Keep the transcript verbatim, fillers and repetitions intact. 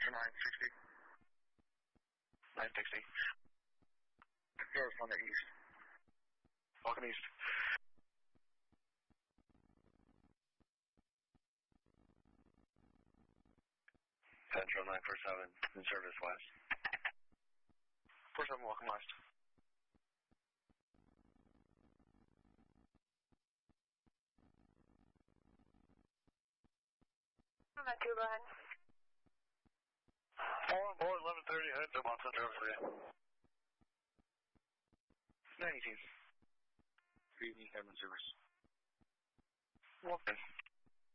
Central nine sixty. nine sixty. Doors on the east. Walking east. Central nine four seven, in service west. four seven, welcome west. I'm not too bad. four on board, eleven thirty, heads up on Central for you. ninety-two. Good evening, Cameron service. Welcome.